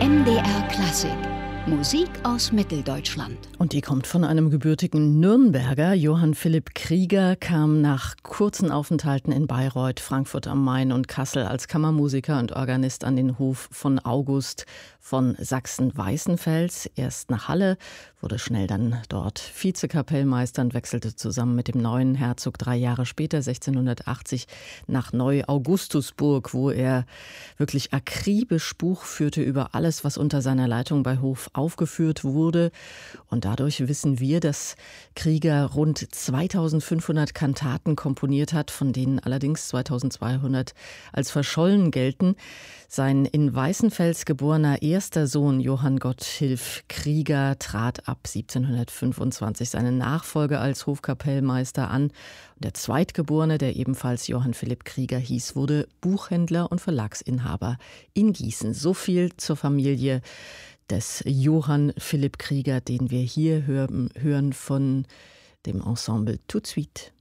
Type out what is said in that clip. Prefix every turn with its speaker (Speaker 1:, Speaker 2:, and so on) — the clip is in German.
Speaker 1: NDR Klassik. Musik aus Mitteldeutschland.
Speaker 2: Und die kommt von einem gebürtigen Nürnberger. Johann Philipp Krieger kam nach kurzen Aufenthalten in Bayreuth, Frankfurt am Main und Kassel als Kammermusiker und Organist an den Hof von August von Sachsen-Weißenfels. Erst nach Halle, wurde schnell dann dort Vizekapellmeister und wechselte zusammen mit dem neuen Herzog 3 Jahre später, 1680, nach Neu-Augustusburg, wo er wirklich akribisch Buch führte über alles, was unter seiner Leitung bei Hof aufgeführt wurde. Und dadurch wissen wir, dass Krieger rund 2500 Kantaten komponiert hat, von denen allerdings 2200 als verschollen gelten. Sein in Weißenfels geborener erster Sohn Johann Gotthilf Krieger trat ab 1725 seinen Nachfolger als Hofkapellmeister an. Der Zweitgeborene, der ebenfalls Johann Philipp Krieger hieß, wurde Buchhändler und Verlagsinhaber in Gießen. So viel zur Familie des Johann Philipp Krieger, den wir hier hören von dem Ensemble Tout de Suite.